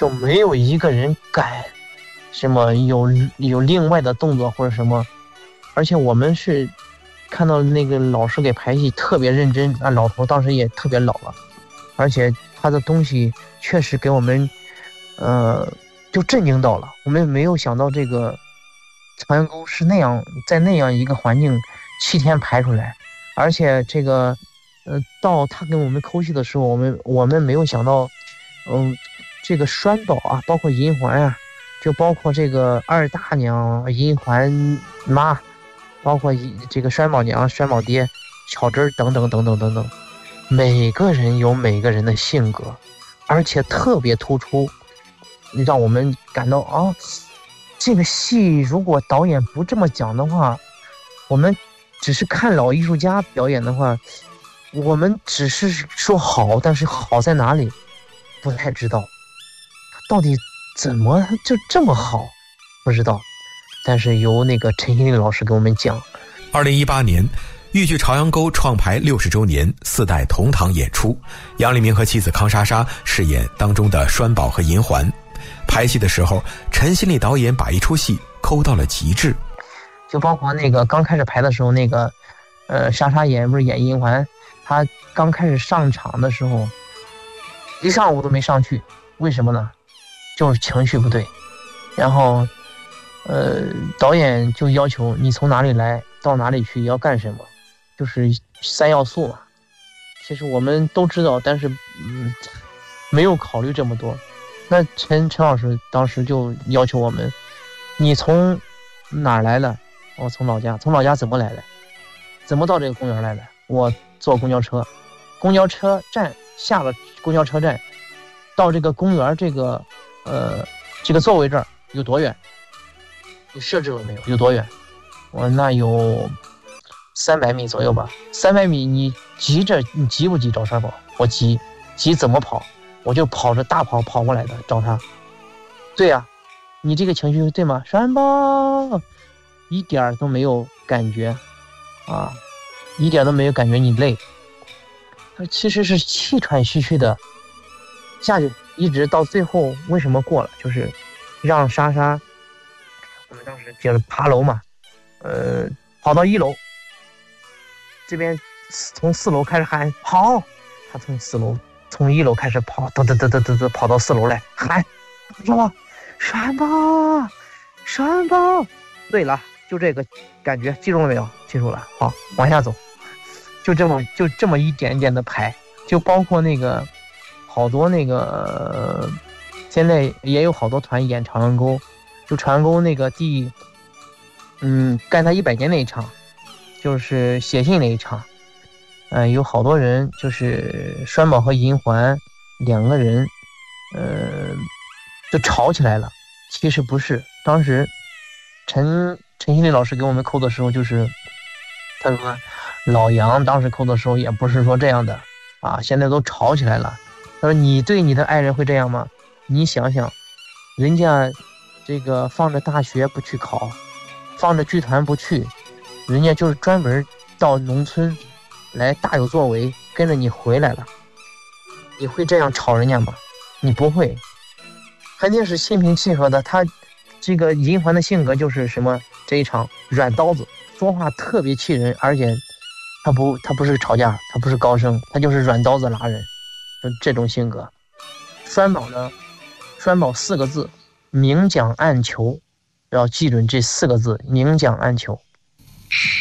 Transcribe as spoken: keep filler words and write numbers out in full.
就没有一个人敢什么有有另外的动作或者什么。而且我们是看到那个老师给排戏特别认真啊，老头当时也特别老了，而且他的东西确实给我们呃就震惊到了。我们没有想到这个朝阳沟是那样，在那样一个环境七天排出来，而且这个呃到他给我们抠戏的时候，我们我们没有想到，嗯，这个栓宝啊，包括银环啊，就包括这个二大娘、银环妈，包括这个栓宝娘、栓宝爹、巧珍等等等等等等，每个人有每个人的性格，而且特别突出，让我们感到啊，这个戏如果导演不这么讲的话，我们只是看老艺术家表演的话，我们只是说好，但是好在哪里不太知道，到底怎么就这么好不知道。但是由那个陈欣丽老师给我们讲。 二零一八年豫剧朝阳沟创排六十周年，四代同堂演出，杨黎明和妻子康莎莎饰演当中的栓宝和银环。排戏的时候，陈欣丽导演把一出戏抠到了极致， 就包括那个刚开始排的时候，那个呃莎莎演不是演银环，她刚开始上场的时候一上午都没上去，为什么呢？就是情绪不对。然后呃导演就要求你从哪里来到哪里去要干什么，就是三要素嘛。其实我们都知道，但是嗯没有考虑这么多。那陈陈老师当时就要求我们，你从哪儿来的？我从老家。从老家怎么来的？怎么到这个公园来的？我坐公交车，公交车站下了公交车站，到这个公园这个呃这个座位这儿有多远？你设置了没有？有多远？我那有三百米左右吧。三百米，你急着，你急不急找栓宝？我急，急怎么跑？我就跑着大跑跑过来的找他。对呀、啊，你这个情绪对吗？栓宝一点都没有感觉啊，一点都没有感觉你累，其实是气喘吁吁的下去，一直到最后为什么过了？就是让莎莎，我们当时就是爬楼嘛，呃，跑到一楼，这边从四楼开始喊跑，他从四楼从一楼开始跑，噔噔噔噔噔噔跑到四楼来喊什么？栓宝，栓宝。对了，就这个感觉，记住了没有？记住了。好，往下走，就这么就这么一点点的排，就包括那个好多那个、呃、现在也有好多团演朝阳沟，就朝阳沟那个第嗯干他一百年那一场，就是写信那一场，嗯、呃，有好多人就是栓宝和银环两个人，呃，就吵起来了。其实不是，当时陈陈欣丽老师给我们扣的时候，就是他说老杨当时扣的时候也不是说这样的啊，现在都吵起来了。他说你对你的爱人会这样吗？你想想，人家这个放着大学不去考，放着剧团不去，人家就是专门到农村来大有作为，跟着你回来了，你会这样吵人家吗？你不会，肯定是心平气和的。他这个银环的性格就是什么？这一场软刀子，说话特别气人，而且他不他不是吵架，他不是高声，他就是软刀子拉人，就这种性格。栓宝呢，栓宝四个字，明讲暗求，要记准这四个字，明讲暗求。